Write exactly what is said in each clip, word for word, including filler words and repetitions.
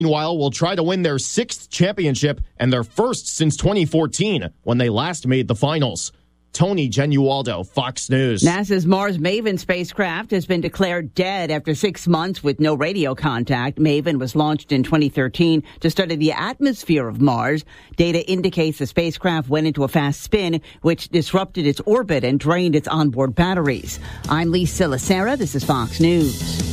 Meanwhile, will try to win their sixth championship and their first since twenty fourteen, when they last made the finals. Tony Genualdo, Fox News. NASA's Mars Maven spacecraft has been declared dead after six months with no radio contact. Maven was launched in twenty thirteen to study the atmosphere of Mars. Data indicates the spacecraft went into a fast spin, which disrupted its orbit and drained its onboard batteries. I'm Lisa Lacera. This is Fox News.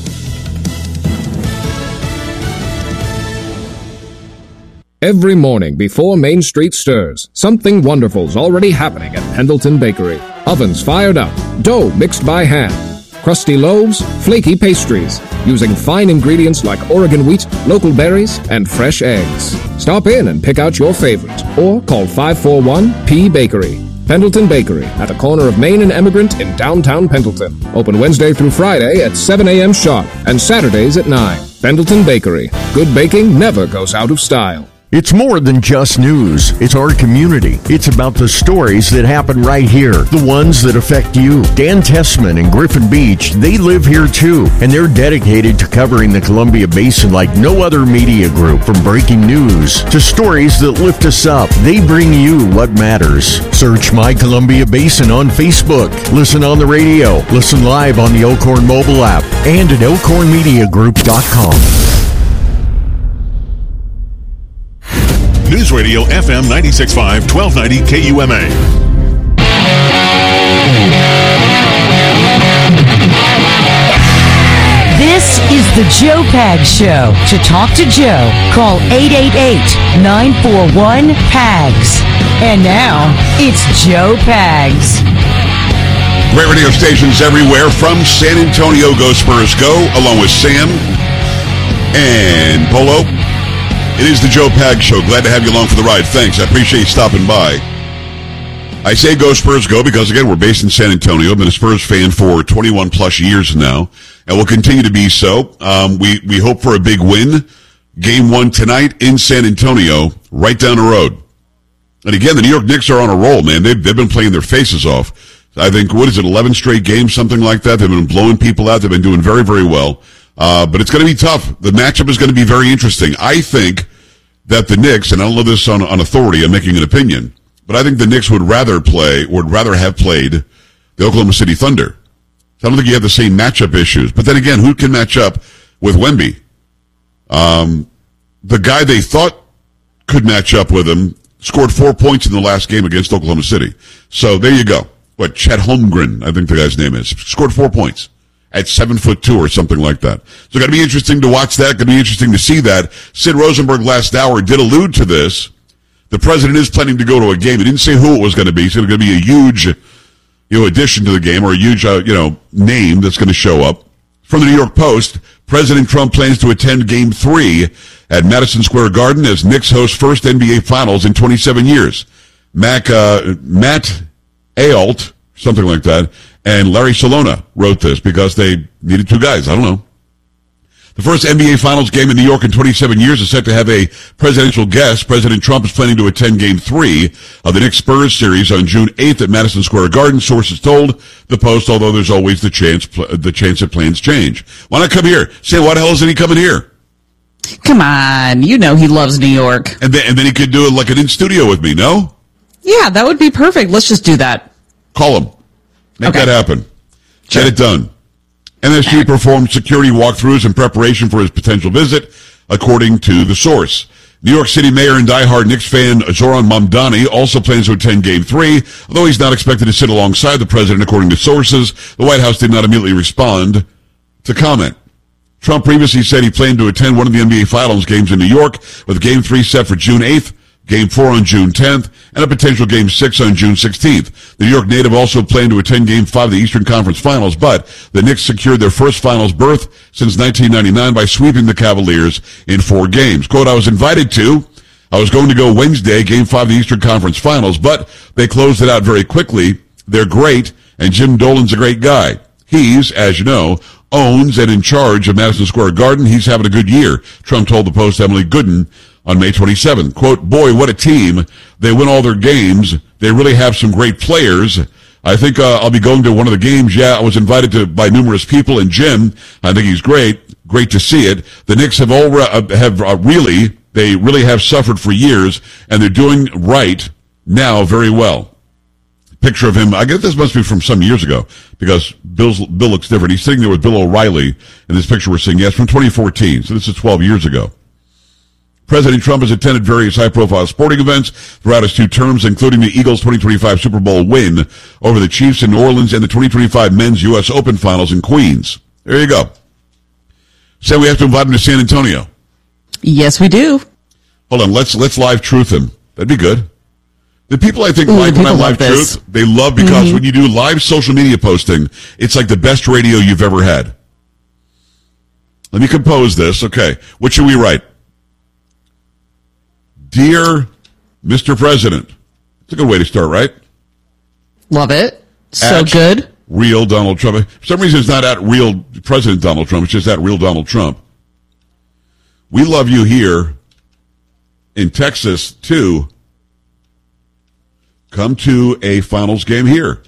Every morning before Main Street stirs, something wonderful's already happening at Pendleton Bakery. Ovens fired up, dough mixed by hand, crusty loaves, flaky pastries, using fine ingredients like Oregon wheat, local berries, and fresh eggs. Stop in and pick out your favorite, or call five four one P Bakery. Pendleton Bakery, at the corner of Main and Emigrant in downtown Pendleton. Open Wednesday through Friday at seven a.m. sharp and Saturdays at nine. Pendleton Bakery. Good baking never goes out of style. It's more than just news. It's our community. It's about the stories that happen right here, the ones that affect you. Dan Tessman and Griffin Beach, they live here too, and they're dedicated to covering the Columbia Basin like no other media group. From breaking news to stories that lift us up, they bring you what matters. Search My Columbia Basin on Facebook. Listen on the radio. Listen live on the Elkhorn mobile app and at elkhorn media group dot com. News Radio F M ninety-six point five, twelve ninety K U M A. This is the Joe Pags Show. To talk to Joe, call eight eight eight, nine four one, P A G S. And now, it's Joe Pags. Great radio stations everywhere. From San Antonio, go Spurs go, along with Sam and Polo. It is the Joe Pags Show. Glad to have you along for the ride. Thanks. I appreciate you stopping by. I say go Spurs go because, again, we're based in San Antonio. I've been a Spurs fan for twenty-one plus years now, and will continue to be so. Um, we, we hope for a big win. Game one tonight in San Antonio, right down the road. And again, the New York Knicks are on a roll, man. They've, they've been playing their faces off. I think, what is it, eleven straight games, something like that. They've been blowing people out. They've been doing very, very well. Uh, but it's going to be tough. The matchup is going to be very interesting. I think that the Knicks, and I don't know this on, on authority, I'm making an opinion, but I think the Knicks would rather play, or would rather have played the Oklahoma City Thunder. So I don't think you have the same matchup issues. But then again, who can match up with Wemby? Um, the guy they thought could match up with him scored four points in the last game against Oklahoma City. So there you go. What, Chet Holmgren, I think the guy's name is, scored four points at seven foot two or something like that. So it's going to be interesting to watch that. Going to be interesting to see that. Sid Rosenberg last hour did allude to this. The president is planning to go to a game. He didn't say who it was going to be. It's going to be a huge, you know, addition to the game, or a huge, uh, you know, name that's going to show up. From the New York Post, President Trump plans to attend Game Three at Madison Square Garden as Knicks host first N B A Finals in twenty-seven years. Mac, uh, Matt Ault, something like that, and Larry Salona wrote this because they needed two guys. I don't know. The first N B A Finals game in New York in twenty-seven years is set to have a presidential guest. President Trump is planning to attend Game three of the Knicks Spurs series on June eighth at Madison Square Garden, sources told the Post, although there's always the chance the chance that plans change. Why not come here? Say, why the hell isn't he coming here? Come on, you know he loves New York. And then, and then he could do it like an in-studio with me, no? Yeah, that would be perfect. Let's just do that. Call him. Make okay. that happen. Sure. Get it done. N S G performed security walkthroughs in preparation for his potential visit, according to the source. New York City Mayor and diehard Knicks fan Zoran Mamdani also plans to attend Game three, although he's not expected to sit alongside the president, according to sources. The White House did not immediately respond to comment. Trump previously said he planned to attend one of the N B A Finals games in New York, with Game three set for June eighth, Game four on June tenth, and a potential Game six on June sixteenth. The New York native also planned to attend Game five of the Eastern Conference Finals, but the Knicks secured their first Finals berth since nineteen ninety-nine by sweeping the Cavaliers in four games. Quote, I was invited to, I was going to go Wednesday, Game five of the Eastern Conference Finals, but they closed it out very quickly. They're great, and Jim Dolan's a great guy. He's, as you know, owns and in charge of Madison Square Garden. He's having a good year, Trump told the Post Emily Gooden on May twenty-seventh. Quote, boy, what a team. They win all their games. They really have some great players. I think uh, I'll be going to one of the games. Yeah, I was invited to by numerous people, and Jim, I think he's great. Great to see it. The Knicks have all uh, have uh, really they really have suffered for years, and they're doing right now very well. Picture of him. I guess this must be from some years ago because Bill's, Bill looks different. He's sitting there with Bill O'Reilly in this picture we're seeing. Yes, from twenty fourteen. So this is twelve years ago. President Trump has attended various high-profile sporting events throughout his two terms, including the Eagles' twenty twenty-five Super Bowl win over the Chiefs in New Orleans and the twenty twenty-five Men's U S Open Finals in Queens. There you go. So we have to invite him to San Antonio. Yes, we do. Hold on. Let's let's live truth him. That'd be good. The people I think Ooh, like when I live this. truth, they love because mm-hmm. when you do live social media posting, it's like the best radio you've ever had. Let me compose this. Okay. What should we write? Dear Mister President. It's a good way to start, right? Love it. So At good. Real Donald Trump. For some reason, it's not at real President Donald Trump. It's just at real Donald Trump. We love you here in Texas, too. Come to a finals game here.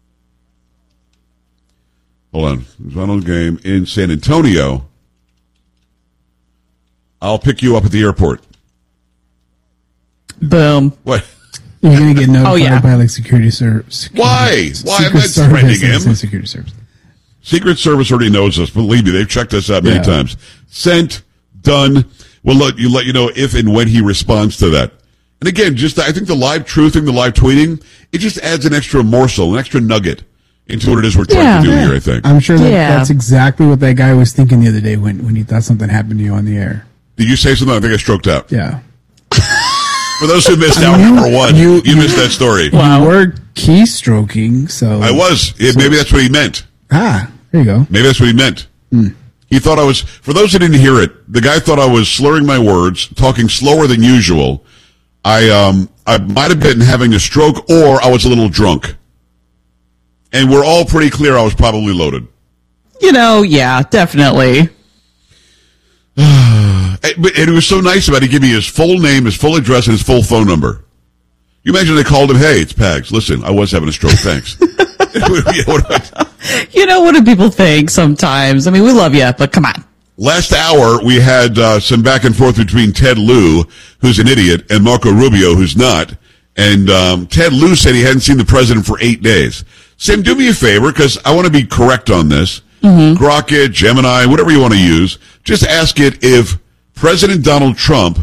Hold on. Finals game in San Antonio. I'll pick you up at the airport. Boom. What? You're going to get notified oh, yeah. by like security service. Why? Why am I Secret threatening Service him? and Security Service. Secret Service already knows us. Believe me, they've checked us out many Yeah. times. Sent, done. We'll let you let you know if and when he responds to that. And again, just I think the live truthing, the live tweeting, it just adds an extra morsel, an extra nugget into what it is we're trying Yeah. to do Yeah. here, I think. I'm sure that Yeah. that's exactly what that guy was thinking the other day when, when he thought something happened to you on the air. Did you say something? I think I stroked out. Yeah. For those who missed I hour mean, number one, you- you, missed that story. You were keystroking, so. I was. It, maybe that's what he meant. Ah, there you go. Maybe that's what he meant. Mm. He thought I was, for those who didn't hear it, the guy thought I was slurring my words, talking slower than usual. I, um, I might have been having a stroke or I was a little drunk. And we're all pretty clear I was probably loaded. You know, yeah, definitely. And, but, and it was so nice about it. He gave me his full name, his full address, and his full phone number. You imagine they called him, hey, it's Pags. Listen, I was having a stroke. Thanks. You know, what do people think sometimes? I mean, we love you, but come on. Last hour, we had uh, some back and forth between Ted Lieu, who's an idiot, and Marco Rubio, who's not. And um, Ted Lieu said he hadn't seen the president for eight days. Sam, do me a favor, because I want to be correct on this. Mm-hmm. Grok it, Gemini, whatever you want to use. Just ask it if President Donald Trump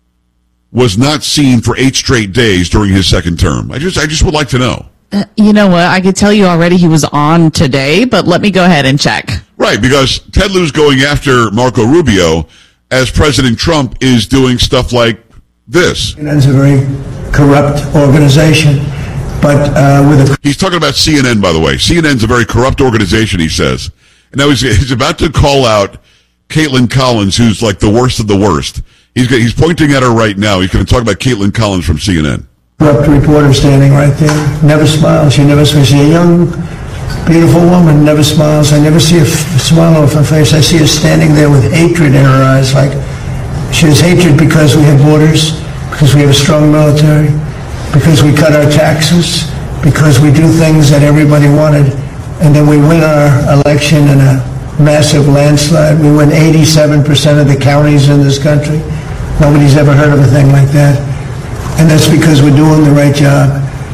was not seen for eight straight days during his second term. I just, I just would like to know. Uh, you know what? I could tell you already he was on today, but let me go ahead and check. Right, because Ted Lieu's going after Marco Rubio as President Trump is doing stuff like this. C N N's a very corrupt organization, but uh, with a... He's talking about C N N, by the way. C N N's a very corrupt organization, he says. And now he's, he's about to call out Caitlin Collins, who's like the worst of the worst. He's, he's pointing at her right now. He's going to talk about Caitlin Collins from C N N. Corrupt reporter standing right there, never smiles. She never smiles. She's a young, beautiful woman, never smiles. I never see a f- smile off her face. I see her standing there with hatred in her eyes, like she has hatred because we have borders, because we have a strong military, because we cut our taxes, because we do things that everybody wanted, and then we win our election in a massive landslide. We win eighty-seven percent of the counties in this country. Nobody's ever heard of a thing like that. And that's because we're doing the right job.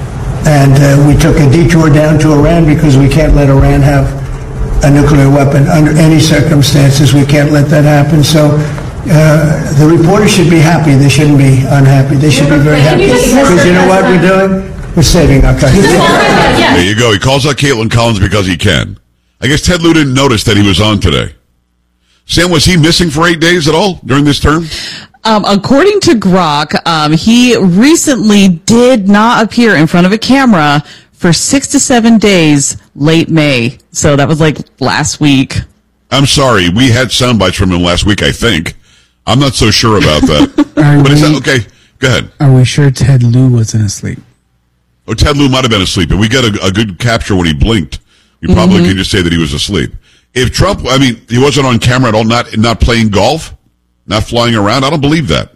And uh, we took a detour down to Iran because we can't let Iran have a nuclear weapon under any circumstances. We can't let that happen. So uh, the reporters should be happy. They shouldn't be unhappy. They should be very happy. Because you know what we're doing? We're saving our country. There you go. He calls out Caitlin Collins because he can. I guess Ted Lieu didn't notice that he was on today. Sam, was he missing for eight days at all during this term? Um, according to Grok, um, he recently did not appear in front of a camera for six to seven days late May. So that was like last week. I'm sorry. We had sound bites from him last week, I think. I'm not so sure about that. Are But is we- that okay? Go ahead. Are we sure Ted Lieu wasn't asleep? Oh, Ted Lieu might have been asleep, and we got a, a good capture when he blinked. We probably mm-hmm. can just say that he was asleep. If Trump, I mean, he wasn't on camera at all, not not playing golf, not flying around, I don't believe that.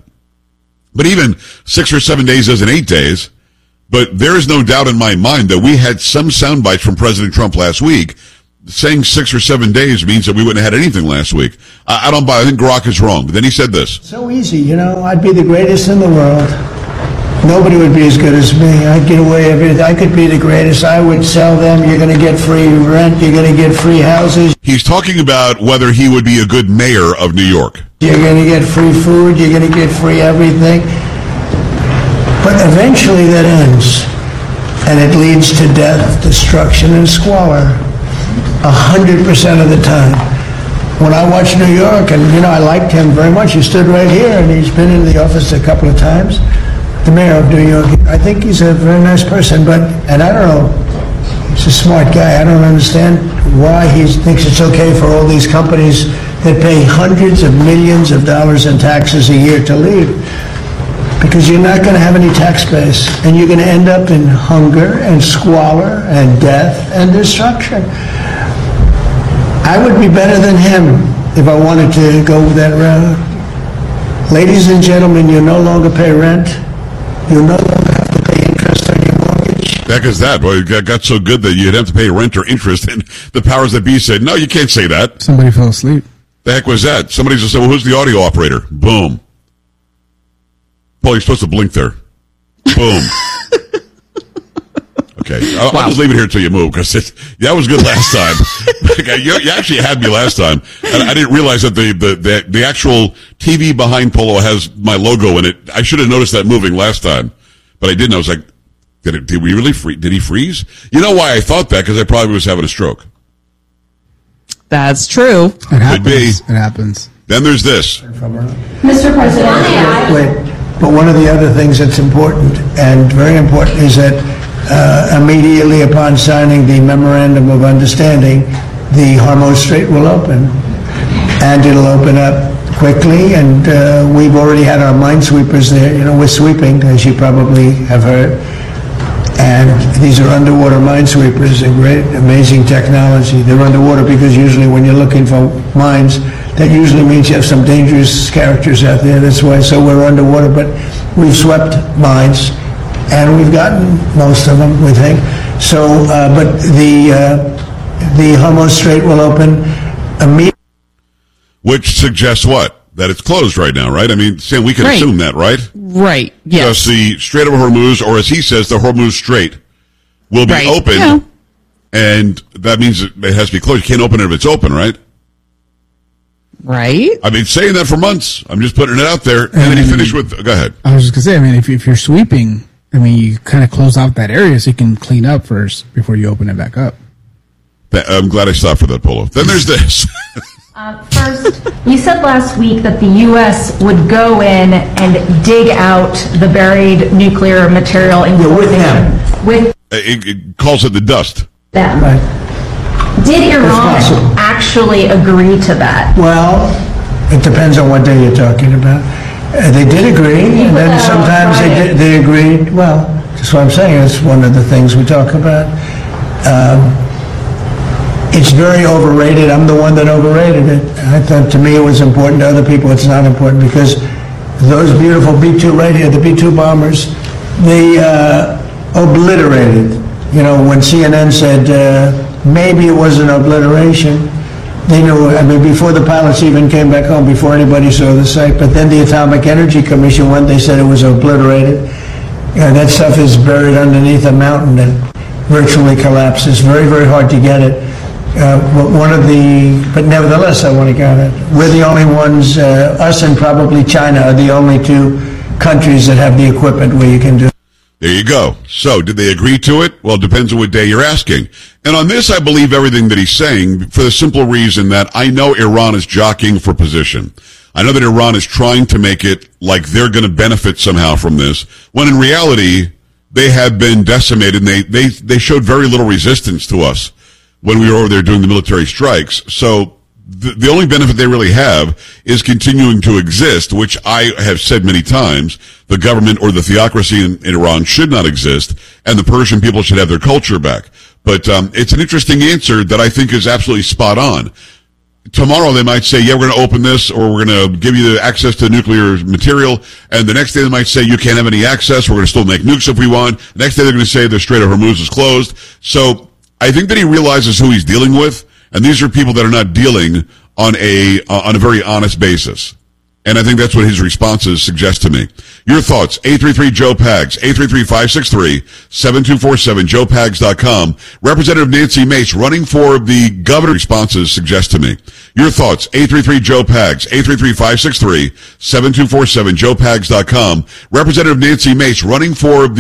But even six or seven days isn't eight days. But there is no doubt in my mind that we had some sound bites from President Trump last week saying six or seven days means that we wouldn't have had anything last week. I, I don't buy. I think Grok is wrong. But then he said this. So easy, you know. I'd be the greatest in the world. Nobody would be as good as me. I'd get away everything. I could be the greatest. I would sell them. You're going to get free rent. You're going to get free houses. He's talking about whether he would be a good mayor of New York. You're going to get free food. You're going to get free everything. But eventually that ends. And it leads to death, destruction, and squalor. A hundred percent of the time. When I watch New York, and, you know, I liked him very much. He stood right here, and he's been in the office a couple of times. The mayor of New York, I think he's a very nice person, but, and I don't know, he's a smart guy. I don't understand why he thinks it's okay for all these companies that pay hundreds of millions of dollars in taxes a year to leave. Because you're not going to have any tax base, and you're going to end up in hunger and squalor and death and destruction. I would be better than him if I wanted to go that route. Ladies and gentlemen, you no longer pay rent. You no longer have to pay interest on your mortgage. Heck is that? Well, it got, got so good that you'd have to pay rent or interest, and the powers that be said, no, you can't say that. Somebody fell asleep. The heck was that? Somebody just said, well, who's the audio operator? Boom. Paul, you're supposed to blink there. Boom. Okay, I'll, wow. I'll just leave it here until you move, because that was good last time. you, you actually had me last time, and I didn't realize that the, the, the, the actual T V behind Polo has my logo in it. I should have noticed that moving last time, but I didn't. I was like, did, it, did we really freeze? Did he freeze? You know why I thought that? Because I probably was having a stroke. That's true. It happens. Could be. It happens. Then there's this. Mister President, wait. But one of the other things that's important, and very important, is that uh, immediately upon signing the Memorandum of Understanding, the Hormuz Strait will open. And it'll open up quickly, and uh, we've already had our minesweepers there. You know, we're sweeping, as you probably have heard. And these are underwater minesweepers, a great, amazing technology. They're underwater because usually when you're looking for mines, that usually means you have some dangerous characters out there. That's why, so we're underwater, but we've swept mines, and we've gotten most of them, we think. So, uh, but the uh, the Hormuz Strait will open immediately. Which suggests what? That it's closed right now, right? I mean, Sam, we can right. assume that, right? Right, yes. So the Strait of Hormuz, or as he says, the Hormuz Strait, will be right. open, yeah. and that means it has to be closed. You can't open it if it's open, right? Right. I've been saying that for months. I'm just putting it out there. And, and then he finished with, go ahead. I was just going to say, I mean, if, if you're sweeping, I mean, you kind of close out that area so you can clean up first before you open it back up. I'm glad I stopped for that, Polo. Then there's this. uh, first, you said last week that the U S would go in and dig out the buried nuclear material in yeah, with them. With it, it calls it the dust. Them. Right. Did Iran actually agree to that? Well, it depends on what day you're talking about. Uh, they did agree, and then sometimes they did, they agreed. Well, that's what I'm saying. It's one of the things we talk about. Um, it's very overrated. I'm the one that overrated it. I thought, to me, it was important. To other people, it's not important, because those beautiful B two right here, the B two bombers, they uh, obliterated. You know, when C N N said uh, maybe it was an obliteration, they knew, I mean, before the pilots even came back home, before anybody saw the site. But then the Atomic Energy Commission went, they said it was obliterated. Yeah, that stuff is buried underneath a mountain that virtually collapses. Very, very hard to get it. Uh, but one of the, but nevertheless, I want to get it. We're the only ones, uh, us and probably China are the only two countries that have the equipment where you can do it. There you go. So, did they agree to it? Well, it depends on what day you're asking. And on this, I believe everything that he's saying for the simple reason that I know Iran is jockeying for position. I know that Iran is trying to make it like they're going to benefit somehow from this, when in reality, they have been decimated, and they, they, they showed very little resistance to us when we were over there doing the military strikes. So, the, the only benefit they really have is continuing to exist, which I have said many times. The government or the theocracy in, in Iran should not exist, and the Persian people should have their culture back. But um, it's an interesting answer that I think is absolutely spot on. Tomorrow they might say, yeah, we're going to open this, or we're going to give you the access to nuclear material. And the next day they might say, you can't have any access. We're going to still make nukes if we want. The next day they're going to say the Strait of Hormuz is closed. So I think that he realizes who he's dealing with. And these are people that are not dealing on a uh, on a very honest basis. And I think that's what his responses suggest to me. Your thoughts, eight three three, Joe Pags, eight three three, five six three, seven two four seven, joe pags dot com. Representative Nancy Mace running for the governor, responses suggest to me. Your thoughts, eight three three, Joe Pags, eight three three, five six three, seven two four seven, joe pags dot com. Representative Nancy Mace running for the